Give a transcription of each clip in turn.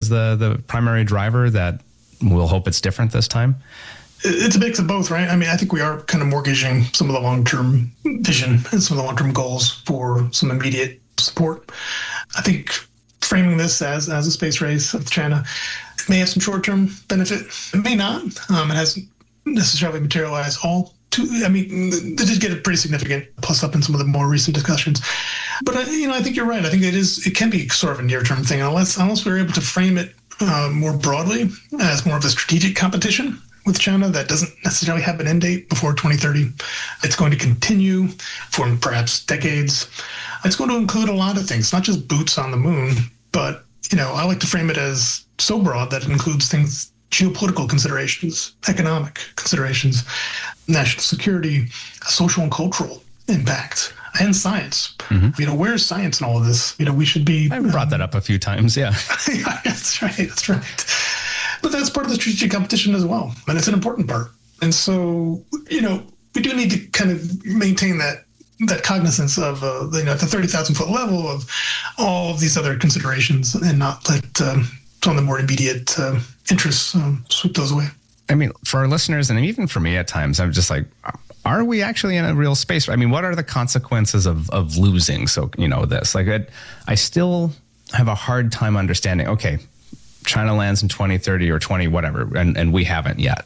the primary driver that we'll hope it's different this time? It's a mix of both, right? I mean, I think we are kind of mortgaging some of the long-term vision and some of the long-term goals for some immediate support. I think framing this as a space race with China may have some short-term benefit. It may not. It hasn't necessarily materialized all they did get a pretty significant plus up in some of the more recent discussions. But I think you're right. I think it can be sort of a near-term thing unless we're able to frame it more broadly as more of a strategic competition with China that doesn't necessarily have an end date before 2030. It's going to continue for perhaps decades. It's going to include a lot of things, not just boots on the moon, but I like to frame it as so broad that it includes things, geopolitical considerations, economic considerations, national security, social and cultural impact, and science. Mm-hmm. Where's science in all of this? We should be... I brought that up a few times, yeah. Yeah, that's right. But that's part of the strategic competition as well, and it's an important part. And so, we do need to kind of maintain that cognizance of the 30,000-foot level of all of these other considerations and not let some of the more immediate interests sweep those away. I mean, for our listeners, and even for me at times, I'm just like, are we actually in a real space? I mean, what are the consequences of losing? So, this, I still have a hard time understanding, okay, China lands in 2030 or 20, whatever, and we haven't yet.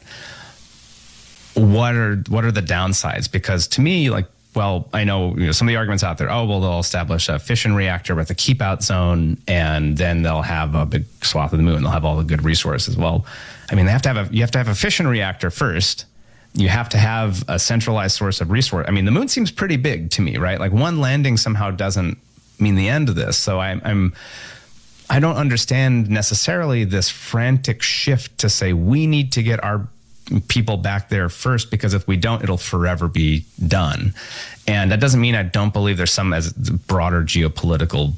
What are the downsides? Because to me, I know some of the arguments out there, they'll establish a fission reactor with a keep out zone, and then they'll have a big swath of the moon. They'll have all the good resources. Well, I mean, you have to have a fission reactor first. You have to have a centralized source of resource. I mean, the moon seems pretty big to me, right? One landing somehow doesn't mean the end of this. So I don't understand necessarily this frantic shift to say we need to get our people back there first, because if we don't, it'll forever be done. And that doesn't mean I don't believe there's some as broader geopolitical,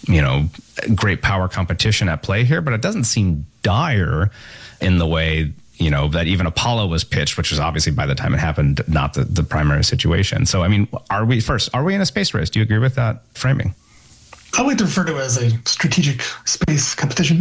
great power competition at play here, but it doesn't seem dire in the way, that even Apollo was pitched, which was obviously by the time it happened, not the primary situation. So, I mean, are we in a space race? Do you agree with that framing? I like to refer to it as a strategic space competition.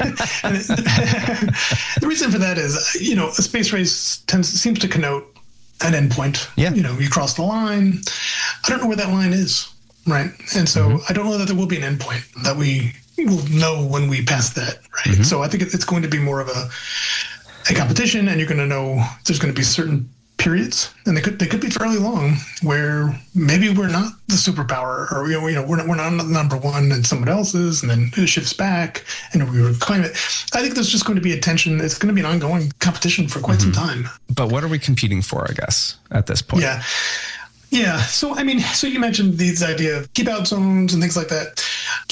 The reason for that is, a space race seems to connote an endpoint. Yeah. You cross the line. I don't know where that line is, right? And so I don't know that there will be an endpoint that we will know when we pass that, right? Mm-hmm. So I think it's going to be more of a competition, and you're going to know there's going to be certain periods, and they could be fairly long, where maybe we're not the superpower, or we're not number one and someone else is, and then it shifts back and we reclaim it. I think there's just going to be a tension. It's going to be an ongoing competition for quite some time. But what are we competing for, I guess, at this point? Yeah. So you mentioned these idea of keep out zones and things like that.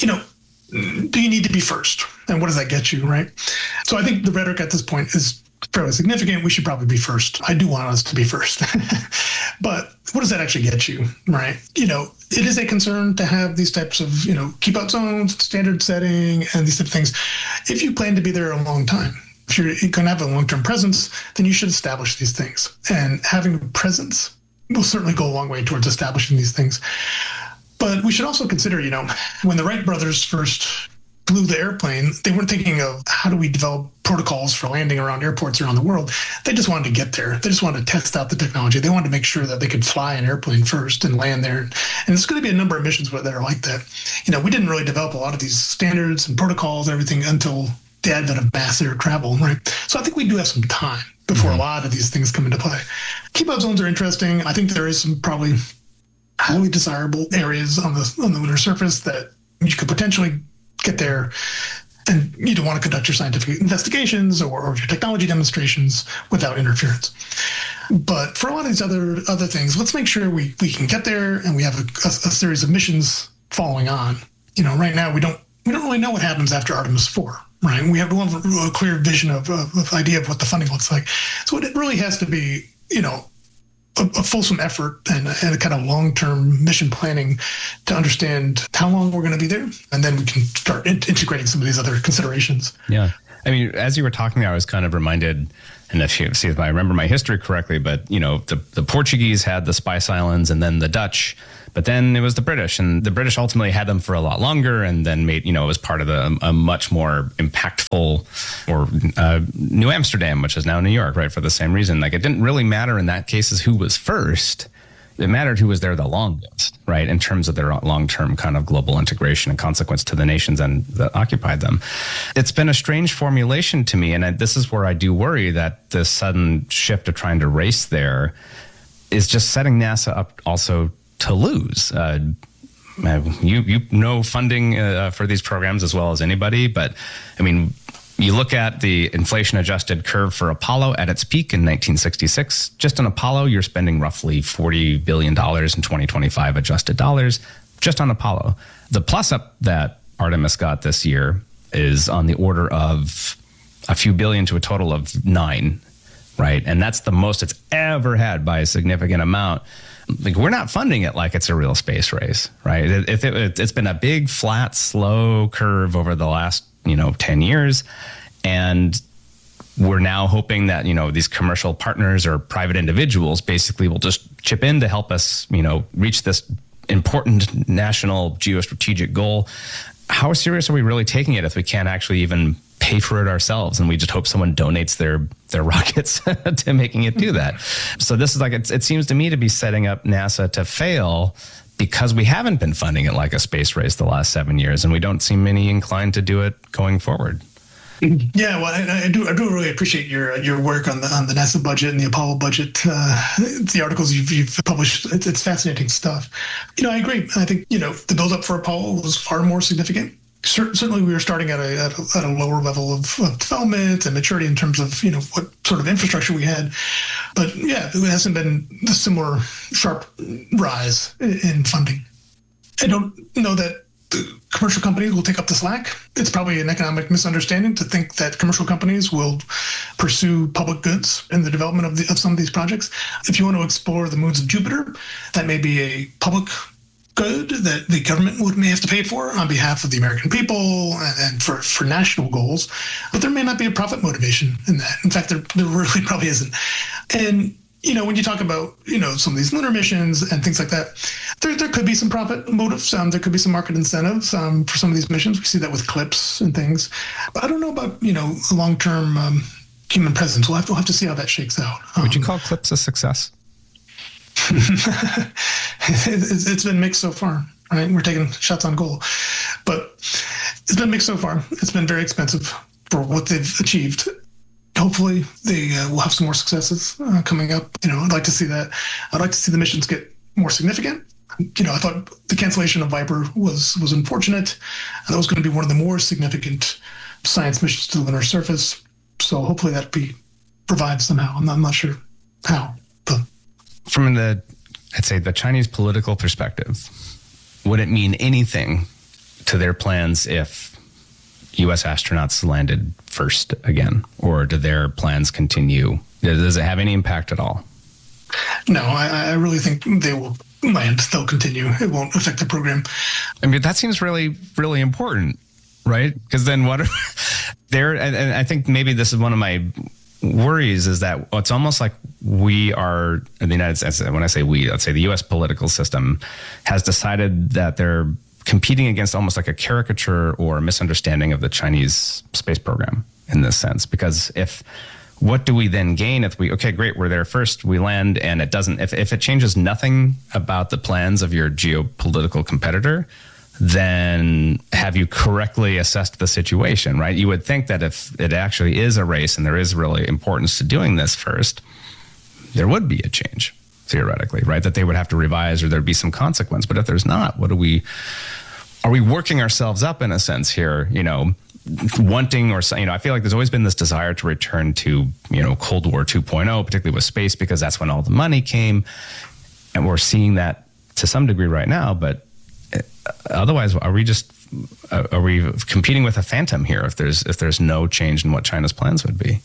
Do you need to be first, and what does that get you, right? So I think the rhetoric at this point is fairly significant. We should probably be first. I do want us to be first. But what does that actually get you, right? It is a concern to have these types of, keep out zones, standard setting, and these type of things. If you plan to be there a long time, if you're going to have a long-term presence, then you should establish these things. And having a presence will certainly go a long way towards establishing these things. But we should also consider, when the Wright brothers first flew the airplane, they weren't thinking of how do we develop protocols for landing around airports around the world. They just wanted to get there. They just wanted to test out the technology. They wanted to make sure that they could fly an airplane first and land there. And there's going to be a number of missions that are like that. We didn't really develop a lot of these standards and protocols and everything until the advent of mass air travel, right? So I think we do have some time before a lot of these things come into play. Keep out zones are interesting. I think there is some probably highly desirable areas on the lunar surface that you could potentially get there, and you don't want to conduct your scientific investigations or your technology demonstrations without interference. But for a lot of these other things, let's make sure we can get there, and we have a series of missions following on. Right now we don't really know what happens after Artemis 4, right? We have a clear vision of idea of what the funding looks like. So it really has to be, a fulsome effort and a kind of long-term mission planning to understand how long we're going to be there. And then we can start integrating some of these other considerations. Yeah. I mean, as you were talking there, I was kind of reminded, and if I remember my history correctly, but, the Portuguese had the Spice Islands, and then the Dutch But then it was the British, and the British ultimately had them for a lot longer, and then made, it was part of a much more impactful, or New Amsterdam, which is now New York, right? For the same reason. Like, it didn't really matter in that case as who was first. It mattered who was there the longest, right? In terms of their long-term kind of global integration and consequence to the nations that occupied them. It's been a strange formulation to me. And this is where I do worry that this sudden shift of trying to race there is just setting NASA up also to lose. You know funding for these programs as well as anybody, but I mean, you look at the inflation-adjusted curve for Apollo at its peak in 1966. Just on Apollo, you're spending roughly $40 billion in 2025 adjusted dollars just on Apollo. The plus-up that Artemis got this year is on the order of a few billion to a total of $9 billion, right? And that's the most it's ever had by a significant amount. Like, we're not funding it like it's a real space race, right? It's been a big, flat, slow curve over the last 10 years. And we're now hoping that, these commercial partners or private individuals basically will just chip in to help us, reach this important national geostrategic goal. How serious are we really taking it if we can't actually even pay for it ourselves, and we just hope someone donates their rockets to making it do that? So this is like, it seems to me to be setting up NASA to fail, because we haven't been funding it like a space race the last 7 years, and we don't seem any inclined to do it going forward. Yeah, well, I do really appreciate your work on the NASA budget and the Apollo budget. The articles you've published, it's fascinating stuff. I agree. I think the buildup for Apollo was far more significant. Certainly, we were starting at a lower level of development and maturity in terms of what sort of infrastructure we had. But yeah, it hasn't been the similar sharp rise in funding. I don't know that the commercial companies will take up the slack. It's probably an economic misunderstanding to think that commercial companies will pursue public goods in the development of some of these projects. If you want to explore the moons of Jupiter, that may be a public good that the government may have to pay for on behalf of the American people and for national goals, but there may not be a profit motivation in that. In fact, there really probably isn't. And when you talk about some of these lunar missions and things like that, there could be some profit motives. There could be some market incentives for some of these missions. We see that with CLIPS and things. But I don't know about long-term human presence. We'll have to see how that shakes out. Would you call CLIPS a success? It's been mixed so far, right? We're taking shots on goal, but it's been mixed so far. It's been very expensive for what they've achieved. Hopefully they will have some more successes coming up. I'd like to see that. I'd like to see the missions get more significant. I thought the cancellation of Viper was unfortunate. That was going to be one of the more significant science missions to the lunar surface. So hopefully that be provided somehow. I'm not sure how, but from I'd say the Chinese political perspective, would it mean anything to their plans if U.S. astronauts landed first again, or do their plans continue? Does it have any impact at all? No, I really think they will land. They'll continue. It won't affect the program. I mean, that seems really, really important, right? Because then what are there? And I think maybe this is one of my worries, is that it's almost like we are in the United States. When I say we, let's say the U.S. political system has decided that they're competing against almost like a caricature or a misunderstanding of the Chinese space program in this sense. Because what do we then gain if okay, great, we're there first, we land, and it doesn't, if it changes nothing about the plans of your geopolitical competitor, then have you correctly assessed the situation, right? You would think that if it actually is a race and there is really importance to doing this first, there would be a change, theoretically, right? That they would have to revise or there'd be some consequence. But if there's not, are we working ourselves up in a sense here, wanting, or, I feel like there's always been this desire to return to, Cold War 2.0, particularly with space, because that's when all the money came. And we're seeing that to some degree right now, but otherwise, are we competing with a phantom here if there's no change in what China's plans would be?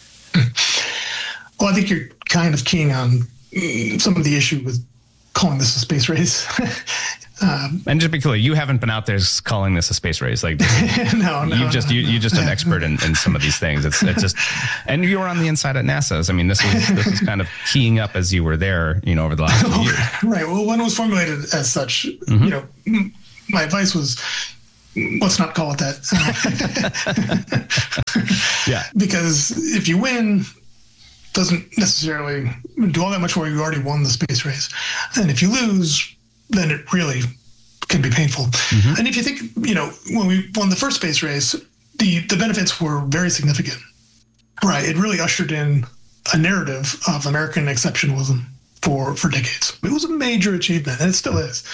Well, I think you're kind of keying on some of the issue with calling this a space race. And just be clear, you haven't been out there calling this a space race. Like, no, you're just an expert in some of these things. It's just, and you were on the inside at NASA. I mean, this was kind of keying up as you were there, over the last few years. Right. Well, when it was formulated as such, my advice was, let's not call it that. Yeah. Because if you win, doesn't necessarily do all that much more. You already won the space race. And if you lose, then it really can be painful. Mm-hmm. And if you think, when we won the first space race, the benefits were very significant. Right. It really ushered in a narrative of American exceptionalism for decades. It was a major achievement, and it still is.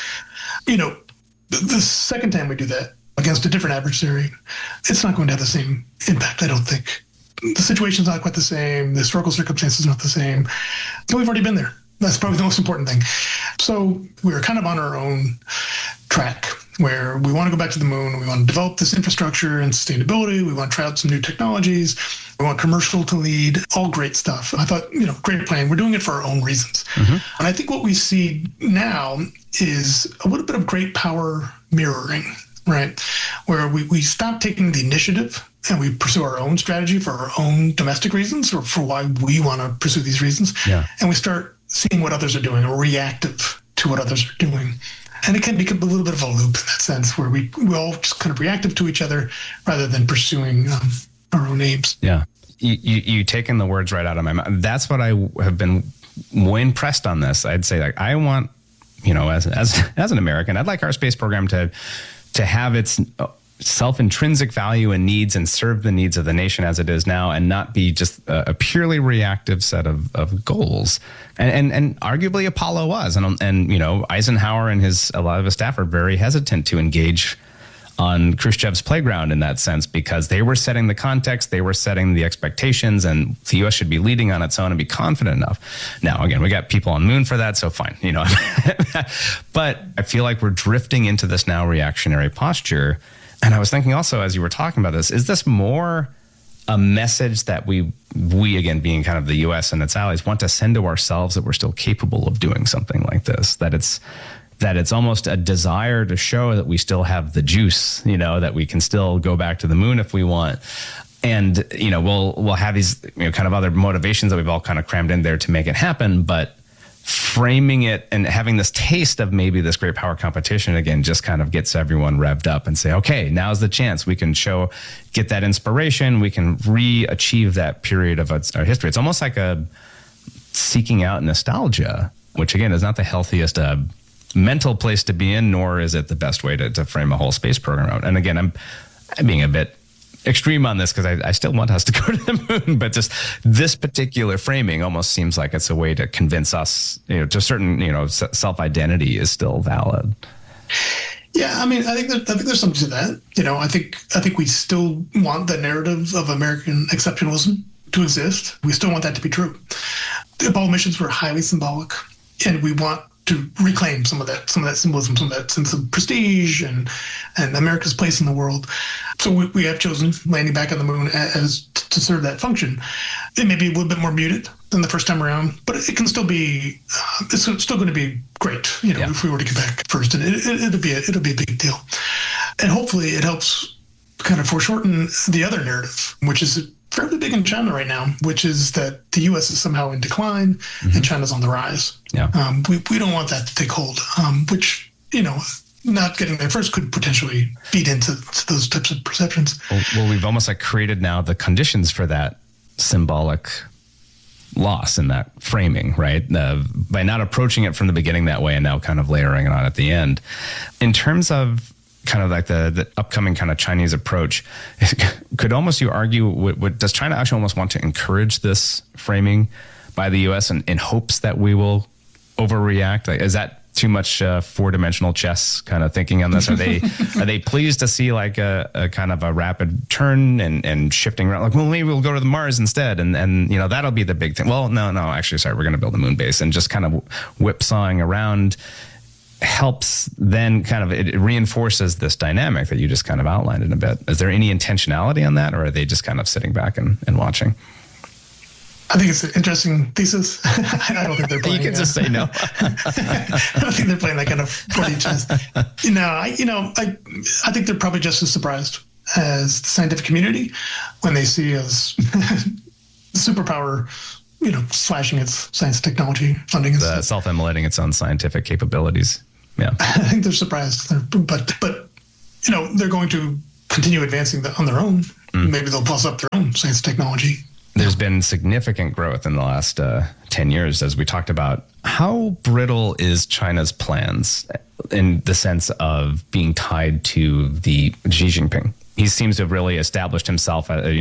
The second time we do that against a different adversary, it's not going to have the same impact, I don't think. The situation's not quite the same. The historical circumstances are not the same. But we've already been there. That's probably the most important thing. So we're kind of on our own track where we want to go back to the moon. We want to develop this infrastructure and sustainability. We want to try out some new technologies. We want commercial to lead, all great stuff. I thought, great plan. We're doing it for our own reasons. Mm-hmm. And I think what we see now is a little bit of great power mirroring, right? Where we stop taking the initiative and we pursue our own strategy for our own domestic reasons or for why we want to pursue these reasons. Yeah. And we start seeing what others are doing or reactive to what others are doing. And it can become a little bit of a loop in that sense where we all just kind of reactive to each other rather than pursuing our own aims. Yeah. You taken the words right out of my mouth. That's what I have been more impressed on this. I'd say, like, I want, as an American, I'd like our space program to have its self-intrinsic value and needs and serve the needs of the nation as it is now and not be just a purely reactive set of goals. And arguably Apollo was. And Eisenhower and a lot of his staff are very hesitant to engage on Khrushchev's playground in that sense because they were setting the context, they were setting the expectations, and the U.S. should be leading on its own and be confident enough. Now, again, we got people on the moon for that, so fine, But I feel like we're drifting into this now reactionary posture. And I was thinking also, as you were talking about this, is this more a message that we again, being kind of the U.S. and its allies, want to send to ourselves that we're still capable of doing something like this, that it's almost a desire to show that we still have the juice, that we can still go back to the moon if we want. And, we'll have these kind of other motivations that we've all kind of crammed in there to make it happen. But framing it and having this taste of maybe this great power competition again just kind of gets everyone revved up and say, okay, now's the chance. We can get that inspiration. We can re-achieve that period of our history. It's almost like a seeking out nostalgia, which again is not the healthiest mental place to be in, nor is it the best way to frame a whole space program out. And again, I'm being a bit extreme on this because I still want us to go to the moon, but just this particular framing almost seems like it's a way to convince us, to a certain, self-identity is still valid. Yeah, I mean, I think there's something to that. I think we still want the narrative of American exceptionalism to exist. We still want that to be true. The Apollo missions were highly symbolic, and we want to reclaim some of that symbolism, some of that sense of prestige and America's place in the world. So we have chosen landing back on the moon as to serve that function. It may be a little bit more muted than the first time around, but it can still be. It's still going to be great, if we were to get back first, and it'll be a big deal. And hopefully, it helps kind of foreshorten the other narrative, which is fairly big in China right now, which is that the U.S. is somehow in decline and China's on the rise. Yeah. We don't want that to take hold, which, not getting there first could potentially feed into those types of perceptions. Well, we've almost created now the conditions for that symbolic loss in that framing, right? By not approaching it from the beginning that way and now kind of layering it on at the end. In terms of kind of like the upcoming kind of Chinese approach, could almost you argue, does China actually almost want to encourage this framing by the U.S. in hopes that we will overreact? Is that too much four-dimensional chess kind of thinking on this? Are they pleased to see a kind of a rapid turn and shifting around? Well, maybe we'll go to the Mars instead, and that'll be the big thing. Well, no, actually, sorry, we're going to build a moon base, and just kind of whipsawing around helps then kind of, it reinforces this dynamic that you just kind of outlined in a bit. Is there any intentionality on that, or are they just kind of sitting back and watching? I think it's an interesting thesis. I don't think they're playing. You can just say no. I don't think they're playing that kind of 4D chess. I think they're probably just as surprised as the scientific community when they see us superpower, slashing its science and technology funding. Self-immolating its own scientific capabilities. Yeah, I think they're surprised, but they're going to continue advancing on their own. Maybe they'll plus up their own science and technology. There's been significant growth in the last 10 years, as we talked about. How brittle is China's plans in the sense of being tied to the Xi Jinping? He seems to have really established himself as,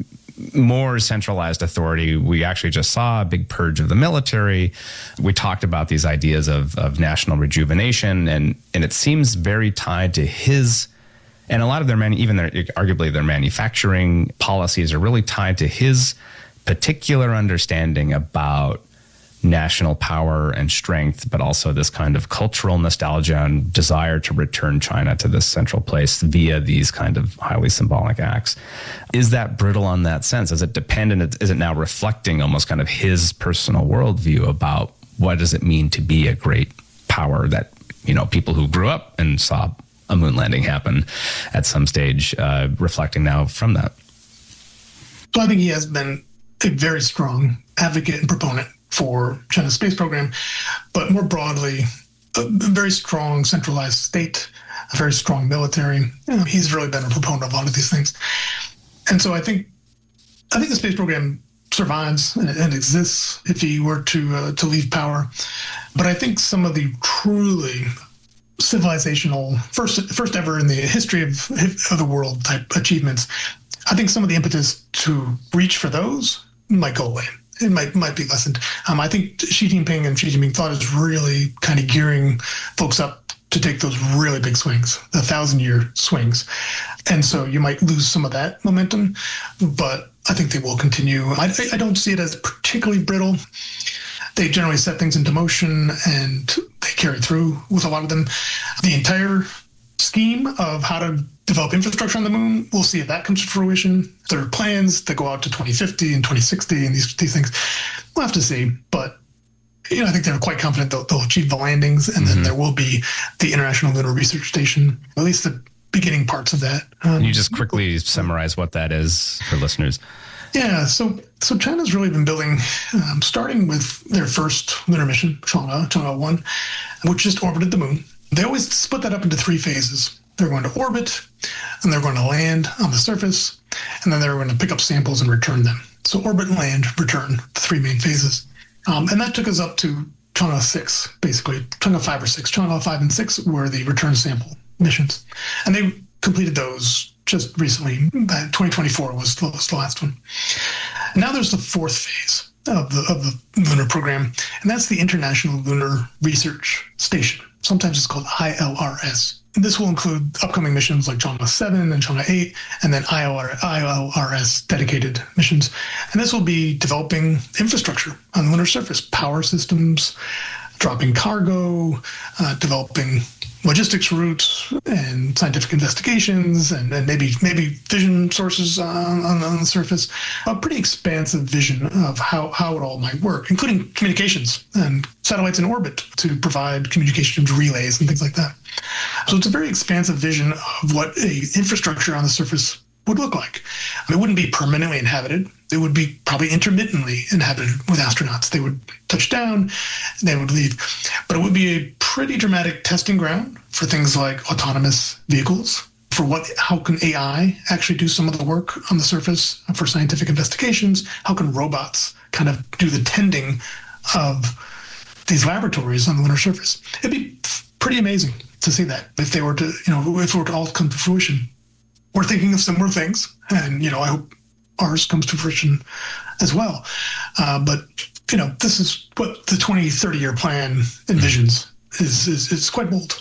more centralized authority. We actually just saw a big purge of the military. We talked about these ideas of national rejuvenation, and it seems very tied to his. And a lot of arguably their manufacturing policies are really tied to his particular understanding about national power and strength, but also this kind of cultural nostalgia and desire to return China to this central place via these kind of highly symbolic acts. Is that brittle on that sense? Is it dependent? Is it now reflecting almost kind of his personal worldview about what does it mean to be a great power that, people who grew up and saw a moon landing happen at some stage, reflecting now from that? So I think he has been a very strong advocate and proponent for China's space program, but more broadly, a very strong centralized state, a very strong military. He's really been a proponent of a lot of these things. And so I think the space program survives and exists if he were to leave power. But I think some of the truly civilizational, first ever in the history of the world type achievements, I think some of the impetus to reach for those might go away. It might be lessened. I think Xi Jinping and Xi Jinping thought is really kind of gearing folks up to take those really big swings, the 1,000-year swings. And so you might lose some of that momentum, but I think they will continue. I don't see it as particularly brittle. They generally set things into motion and they carry through with a lot of them. The entire scheme of how to develop infrastructure on the moon, we'll see if that comes to fruition. There are plans that go out to 2050 and 2060 and these things. We'll have to see. But I think they're quite confident they'll achieve the landings, and then there will be the International Lunar Research Station, at least the beginning parts of that. Can you just quickly summarize what that is for listeners? Yeah, so China's really been building, starting with their first lunar mission, Chang'e 1, which just orbited the moon. They always split that up into 3 phases. They're going to orbit, and they're going to land on the surface, and then they're going to pick up samples and return them. So orbit, land, return, the 3 main phases. And that took us up to Chang'e 6, basically. Chang'e 5 or 6. Chang'e 5 and 6 were the return sample missions. And they completed those just recently. 2024 was the last one. Now there's the 4th phase of the lunar program, and that's the International Lunar Research Station. Sometimes it's called ILRS. And this will include upcoming missions like Chang'e 7 and Chang'e 8, and then ILRS dedicated missions. And this will be developing infrastructure on the lunar surface, power systems, dropping cargo, developing logistics routes and scientific investigations, and maybe vision sources on the surface. A pretty expansive vision of how it all might work, including communications and satellites in orbit to provide communications relays and things like that. So it's a very expansive vision of what a infrastructure on the surface would look like. It wouldn't be permanently inhabited. It would be probably intermittently inhabited with astronauts. They would touch down, they would leave. But it would be a pretty dramatic testing ground for things like autonomous vehicles, for how can AI actually do some of the work on the surface for scientific investigations? How can robots kind of do the tending of these laboratories on the lunar surface? It'd be pretty amazing to see that if they were to, if it were to all come to fruition. We're thinking of similar things, and I hope ours comes to fruition as well. But this is what the 20-30-year plan envisions. Is quite bold.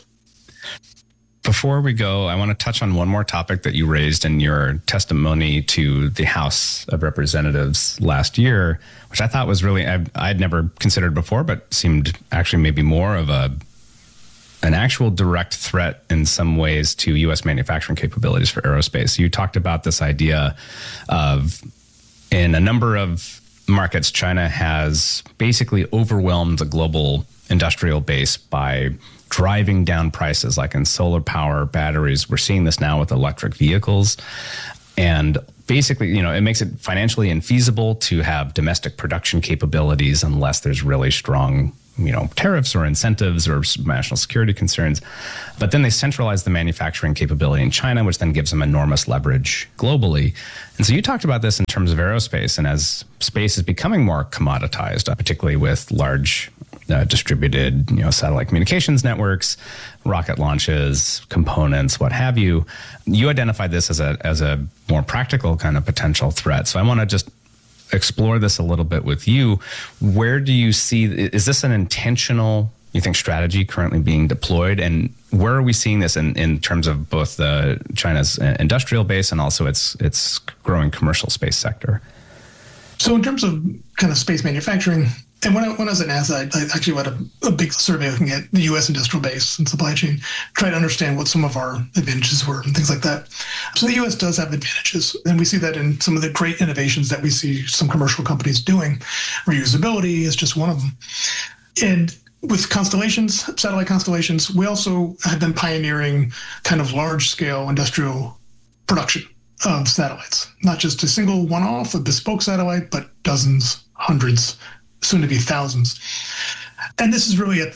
Before we go, I want to touch on one more topic that you raised in your testimony to the House of Representatives last year, which I thought was really I'd never considered before, but seemed actually maybe more of an actual direct threat in some ways to U.S. manufacturing capabilities for aerospace. You talked about this idea of, in a number of markets, China has basically overwhelmed the global industrial base by driving down prices, like in solar power, batteries. We're seeing this now with electric vehicles. And basically, it makes it financially infeasible to have domestic production capabilities unless there's really strong, tariffs or incentives or national security concerns. But then they centralize the manufacturing capability in China, which then gives them enormous leverage globally. And so you talked about this in terms of aerospace, and as space is becoming more commoditized, particularly with large distributed, satellite communications networks, rocket launches, components, what have you. You identified this as a more practical kind of potential threat. So I want to just explore this a little bit with you. Where do you see, is this an intentional, you think, strategy currently being deployed? And where are we seeing this in terms of both China's industrial base and also its growing commercial space sector? So in terms of kind of space manufacturing, and when I was at NASA, I actually had a big survey looking at the U.S. industrial base and supply chain, trying to understand what some of our advantages were and things like that. So the U.S. does have advantages, and we see that in some of the great innovations that we see some commercial companies doing. Reusability is just one of them. And with constellations, satellite constellations, we also have been pioneering kind of large-scale industrial production of satellites, not just a single one-off, a bespoke satellite, but dozens, hundreds, soon to be thousands. And this is really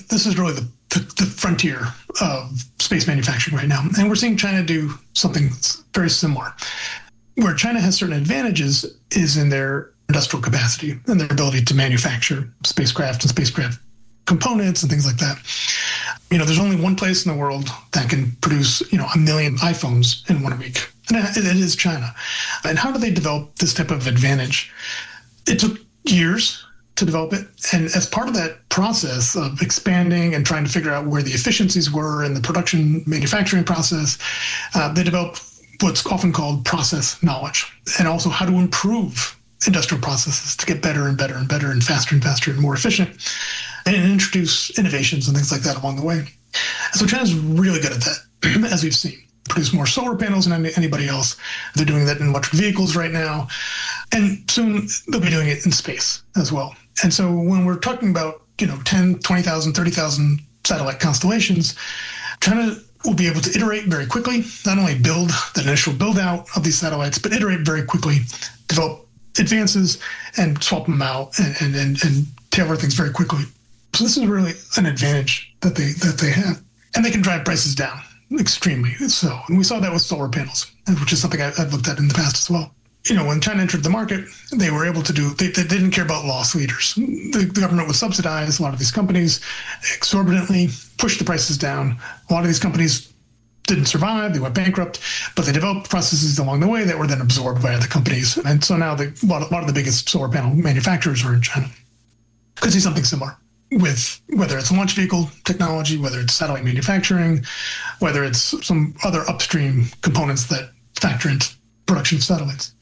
the frontier of space manufacturing right now. And we're seeing China do something very similar. Where China has certain advantages is in their industrial capacity and their ability to manufacture spacecraft and spacecraft components and things like that. There's only one place in the world that can produce, 1 million iPhones in 1 week. And it is China. And how do they develop this type of advantage? It took years to develop it. And as part of that process of expanding and trying to figure out where the efficiencies were in the production manufacturing process, they developed what's often called process knowledge, and also how to improve industrial processes to get better and better and better and faster and more efficient, and introduce innovations and things like that along the way. So China's really good at that, as we've seen. Produce more solar panels than anybody else. They're doing that in electric vehicles right now. And soon they'll be doing it in space as well. And so when we're talking about, 10, 20,000, 30,000 satellite constellations, China will be able to iterate very quickly, not only build the initial build out of these satellites, but iterate very quickly, develop advances and swap them out and tailor things very quickly. So this is really an advantage that they have. And they can drive prices down extremely so. And we saw that with solar panels, which is something I've looked at in the past as well. When China entered the market, they were able to they didn't care about loss leaders. The government would subsidize a lot of these companies exorbitantly, push the prices down. A lot of these companies didn't survive, they went bankrupt, but they developed processes along the way that were then absorbed by other companies. And so now a lot of the biggest solar panel manufacturers are in China. Could see something similar with whether it's launch vehicle technology, whether it's satellite manufacturing, whether it's some other upstream components that factor into production of satellites.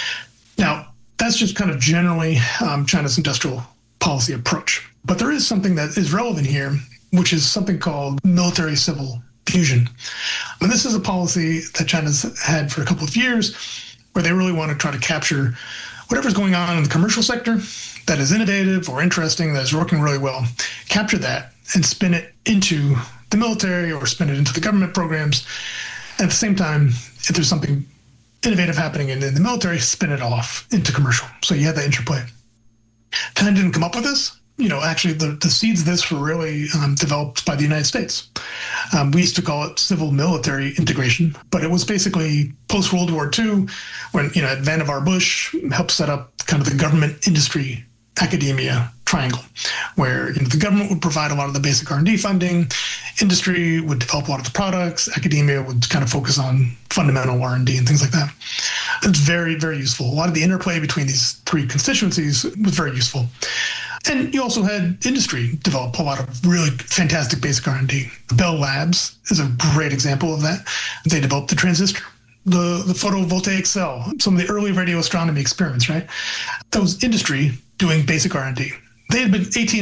Now, that's just kind of generally China's industrial policy approach. But there is something that is relevant here, which is something called military-civil fusion. And this is a policy that China's had for a couple of years, where they really want to try to capture whatever's going on in the commercial sector that is innovative or interesting, that is working really well, capture that and spin it into the military or spin it into the government programs. At the same time, if there's something innovative happening in the military, spin it off into commercial. So you had that interplay. China didn't come up with this. Actually, the seeds of this were really developed by the United States. We used to call it civil-military integration, but it was basically post-World War II when, Vannevar Bush helped set up kind of the government industry academia triangle, where the government would provide a lot of the basic R&D funding, industry would develop a lot of the products, academia would kind of focus on fundamental R&D and things like that. It's very, very useful. A lot of the interplay between these three constituencies was very useful. And you also had industry develop a lot of really fantastic basic R&D. Bell Labs is a great example of that. They developed the transistor, the photovoltaic cell, some of the early radio astronomy experiments, right? That was industry doing basic R&D. They had been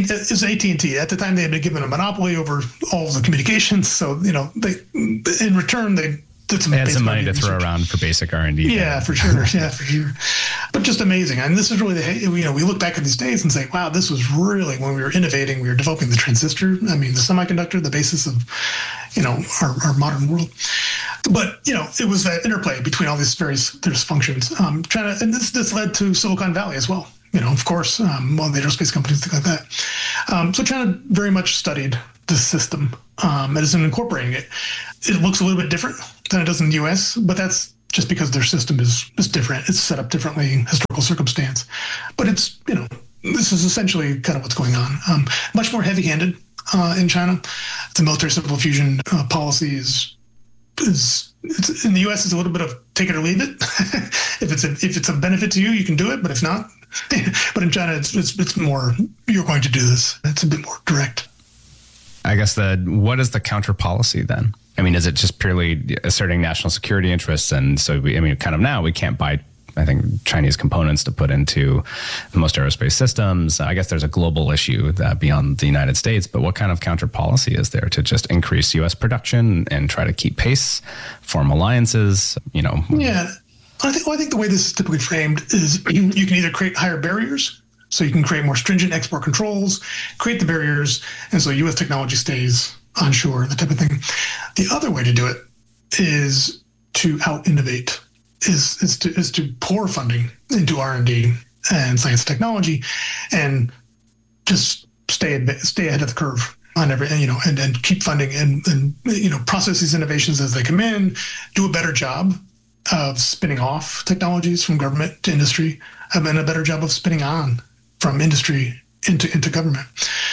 AT&T. At the time, they had been given a monopoly over all of the communications. So, they in return, they did some. They had some money to throw around for basic R&D. Yeah, for sure. Yeah, for sure. But just amazing. And this is really we look back at these days and say, wow, this was really when we were innovating, we were developing the transistor. I mean, the semiconductor, the basis of, our modern world. But, it was that interplay between all these various functions. China, and this led to Silicon Valley as well. Of course, all the aerospace companies, things like that. So China very much studied this system and is incorporating it. It looks a little bit different than it does in the U.S., but that's just because their system is different. It's set up differently, historical circumstance. But it's, this is essentially kind of what's going on. Much more heavy-handed in China. The military civil fusion policy is in the U.S. is a little bit of take it or leave it. If it's a benefit to you, you can do it. But if not, but in China, it's more you're going to do this. It's a bit more direct. I guess what is the counter policy then? I mean, is it just purely asserting national security interests? And so, now we can't buy, I think, Chinese components to put into most aerospace systems. I guess there's a global issue beyond the United States, but what kind of counter policy is there to just increase U.S. production and try to keep pace, form alliances, Yeah, I think the way this is typically framed is you can either create higher barriers, so you can create more stringent export controls, create the barriers, and so U.S. technology stays onshore, that type of thing. The other way to do it is to out-innovate, is to pour funding into R&D and science and technology, and just stay ahead of the curve on everything, and keep funding and process these innovations as they come in, do a better job of spinning off technologies from government to industry, and a better job of spinning on from industry into government.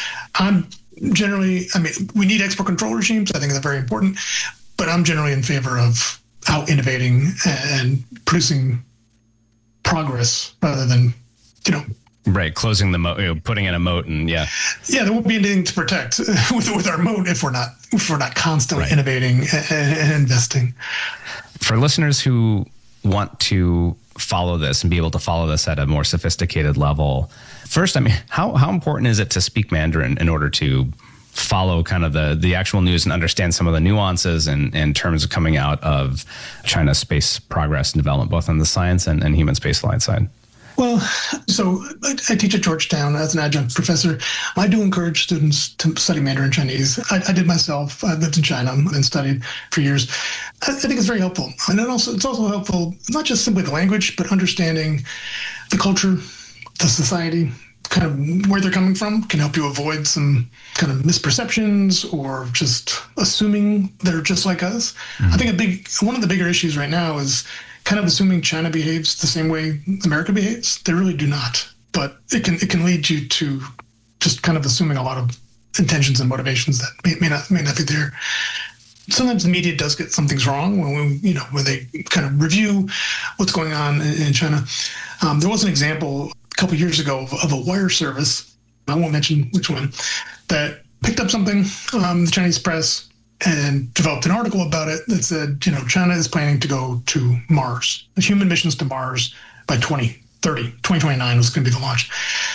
We need export control regimes. I think they're very important, but I'm generally in favor of out innovating and producing progress rather than, right, closing the moat, putting in a moat, and yeah, there won't be anything to protect with our moat if we're not constantly innovating and investing. For listeners who want to follow this and be able to follow this at a more sophisticated level, first, how important is it to speak Mandarin in order to follow kind of the actual news and understand some of the nuances in terms of coming out of China's space progress and development, both on the science and human spaceflight side? Well, so I teach at Georgetown as an adjunct professor. I do encourage students to study Mandarin Chinese. I did myself. I lived in China and studied for years. I think it's very helpful. And it's also helpful, not just simply the language, but understanding the culture, the society, kind of where they're coming from can help you avoid some kind of misperceptions or just assuming they're just like us. Mm-hmm. I think one of the bigger issues right now is kind of assuming China behaves the same way America behaves. They really do not, but it can lead you to just kind of assuming a lot of intentions and motivations that may not be there. Sometimes the media does get some things wrong when they kind of review what's going on in China. There was an example a couple of years ago of a wire service, I won't mention which one, that picked up something, the Chinese press, and developed an article about it that said, China is planning to go to Mars, human missions to Mars by 2030. 2029 was going to be the launch.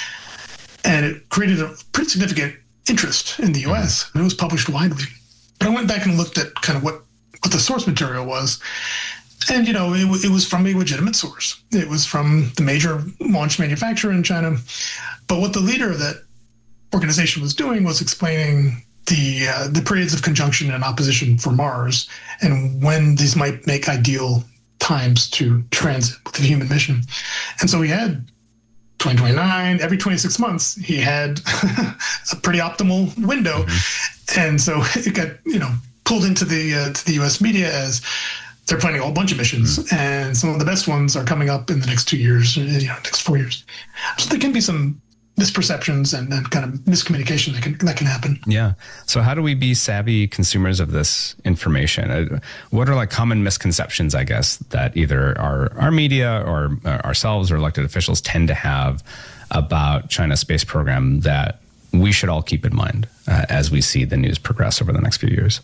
And it created a pretty significant interest in the U.S. and it was published widely. But I went back and looked at kind of what the source material was. And, it was from a legitimate source. It was from the major launch manufacturer in China. But what the leader of that organization was doing was explaining the periods of conjunction and opposition for Mars and when these might make ideal times to transit with the human mission. And so we had 2029, every 26 months, he had a pretty optimal window. Mm-hmm. And so it got, pulled into the U.S. media as they're planning a whole bunch of missions. Mm-hmm. And some of the best ones are coming up in the next 2 years, next 4 years. So there can be some misperceptions and kind of miscommunication that can happen. Yeah. So how do we be savvy consumers of this information? What are common misconceptions, I guess, that either our media or ourselves or elected officials tend to have about China's space program that we should all keep in mind as we see the news progress over the next few years?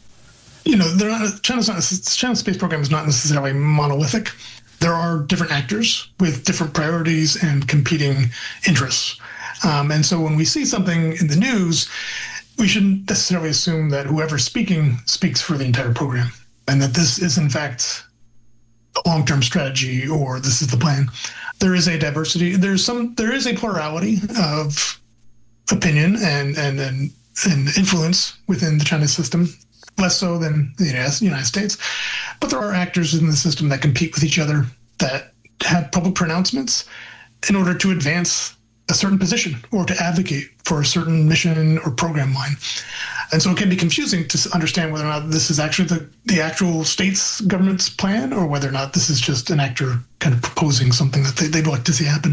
China's space program is not necessarily monolithic. There are different actors with different priorities and competing interests. And so when we see something in the news, we shouldn't necessarily assume that whoever's speaking speaks for the entire program and that this is, in fact, a long-term strategy or this is the plan. there is a diversity. There is a plurality of opinion and influence within the Chinese system, less so than the United States. But there are actors in the system that compete with each other, that have public pronouncements in order to advance a certain position or to advocate for a certain mission or program line. And so it can be confusing to understand whether or not this is actually the actual state's government's plan, or whether or not this is just an actor kind of proposing something that they'd like to see happen.